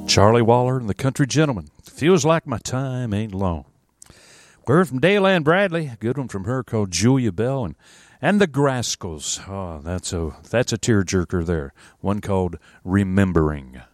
Charlie Waller and the Country Gentleman. Feels like my time ain't long. We heard from Dale Ann Bradley, a good one from her called Julia Bell, and the Grascals. Oh, that's a tearjerker there. One called Remembering.